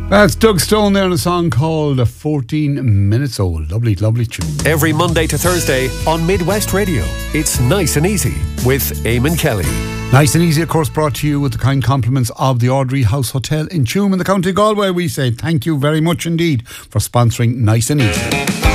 That's Doug Stone there in a song called 14 Minutes Old. Lovely, lovely tune. Every Monday to Thursday on Midwest Radio, it's Nice and Easy with Eamon Kelly. Nice and Easy, of course, brought to you with the kind compliments of the Audrey House Hotel in Tuam in the County Galway. We say thank you very much indeed for sponsoring Nice and Easy.